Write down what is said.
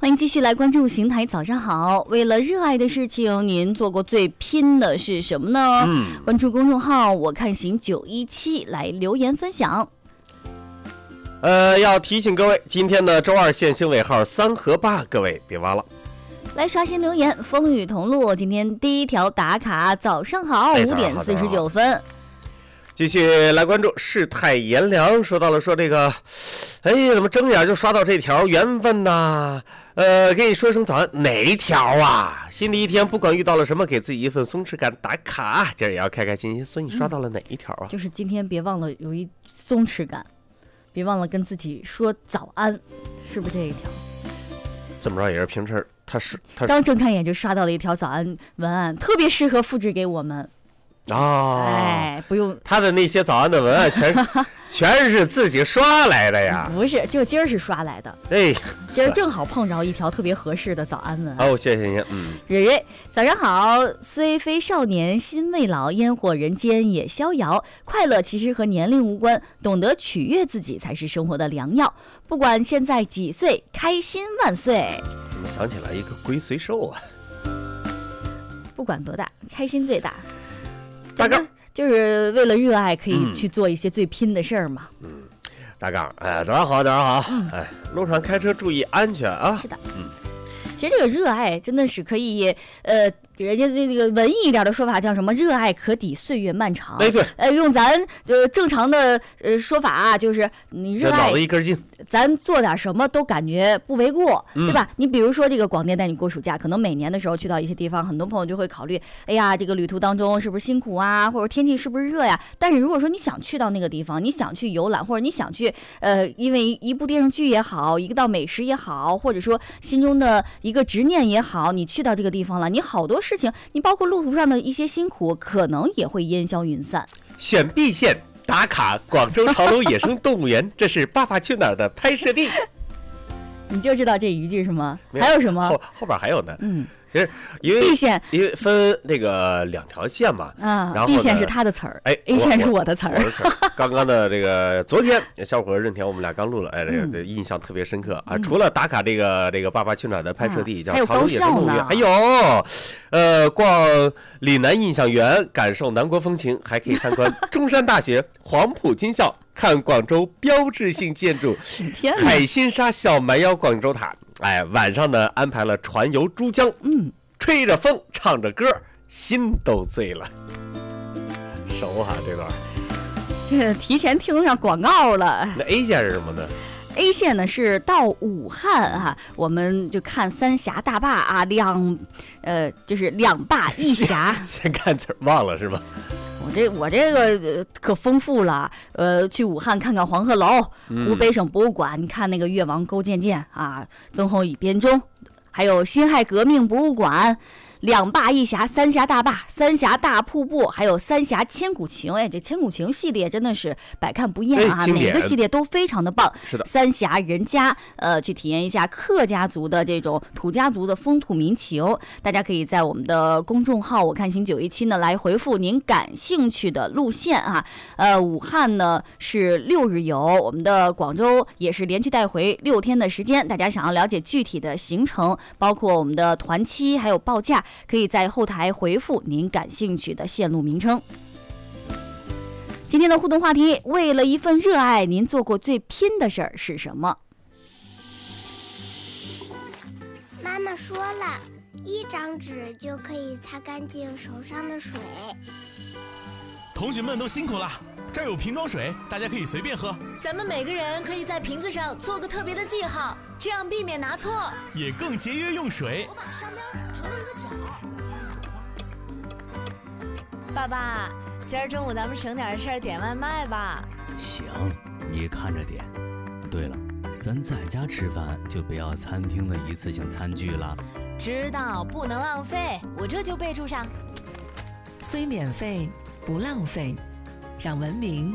欢迎继续来关注邢台早上好。为了热爱的事情，您做过最拼的是什么呢？关注公众号我看行917来留言分享。 要提醒各位，今天的周二限行尾号3和8，各位别忘了来刷新留言。风雨同路，今天第一条打卡，早上好，5点49分。 继续来关注世态炎凉，说到了这个，怎么睁眼就刷到这条缘分呐？给你说一声早安，哪一条啊？新的一天，不管遇到了什么，给自己一份松弛感，打卡。今儿也要开开心心，所以你刷到了哪一条啊？ 就是今天别忘了有一松弛感，别忘了跟自己说早安，是不是这一条？ 怎么着也是平时他刚睁开眼就刷到了一条早安文案，特别适合复制给我们。不用他的那些早安的文案全是自己刷来的呀？ 不是，就今儿是刷来的。今儿正好碰着一条特别合适的早安文案。 谢谢您。 蕊蕊，早上好。虽非少年心未老，烟火人间也逍遥。快乐其实和年龄无关，懂得取悦自己才是生活的良药。不管现在几岁，开心万岁。 怎么想起来一个龟随寿啊？ 不管多大，开心最大。 大杠就是为了热爱，可以去做一些最拼的事儿嘛。 大杠，早上好，早上好。路上开车注意安全啊。 是的。其实这个热爱真的是可以，人家那个文艺一点的说法叫什么？热爱可抵岁月漫长。 对。 用咱正常的说法啊，就是你热爱， 脑子一根筋， 咱做点什么都感觉不为过，对吧？你比如说这个广电带你过暑假，可能每年的时候去到一些地方，很多朋友就会考虑，这个旅途当中是不是辛苦啊，或者天气是不是热呀？但是如果说你想去到那个地方，你想去游览，或者你想去因为一部电视剧也好，一道美食也好，或者说心中的一个执念也好，你去到这个地方了，你好多事情，你包括路途上的一些辛苦，可能也会烟消云散。 选 B 县打卡广州潮州野生动物园，这是《爸爸去哪儿》的拍摄地。 你就知道这一句是吗？还有什么？ 后边还有呢。其实因为 B 县因为分这个2条线嘛，然后 B 县是他的词儿，A 县是我的词儿。 刚刚的这个昨天，小伙任田我们俩刚录了，这个印象特别深刻啊。除了打卡这个《爸爸去哪儿》的拍摄地，叫潮州野生动物园，还有逛岭南印象园，感受南国风情，还可以参观中山大学、黄埔军校，看广州标志性建筑海心沙小蛮腰广州塔。晚上呢安排了船游珠江，吹着风唱着歌，心都醉了。熟啊这段， 这提前听上广告了。 那 A 线是什么呢 ？A 线呢是到武汉啊，我们就看三峡大坝啊，就是两坝一峡。 先看词忘了是吧？ 我这个可丰富了，去武汉看看黄鹤楼，湖北省博物馆，你看那个越王勾践剑啊，曾侯乙编钟，还有辛亥革命博物馆。两坝一峡，三峡大坝，三峡大瀑布，还有三峡千古情。这千古情系列真的是百看不厌啊，每个系列都非常的棒。 是的， 三峡人家去体验一下客家族的这种土家族的风土民情。大家可以在我们的公众号我看行917呢来回复您感兴趣的路线啊。武汉呢是6日游，我们的广州也是连续带回6天的时间。大家想要了解具体的行程，包括我们的团期还有报价，可以在后台回复您感兴趣的线路名称。今天的互动话题，为了一份热爱，您做过最拼的事儿是什么？ 妈妈说了，1张纸就可以擦干净手上的水。 同学们都辛苦了，这儿有瓶装水，大家可以随便喝。 咱们每个人可以在瓶子上做个特别的记号，这样避免拿错， 也更节约用水。 我把商标折了一个角。爸爸，今儿中午咱们省点事儿点外卖吧。 行，你看着点。对了，咱在家吃饭就不要餐厅的一次性餐具了。 知道，不能浪费，我这就备注上。 虽免费不浪费，让文明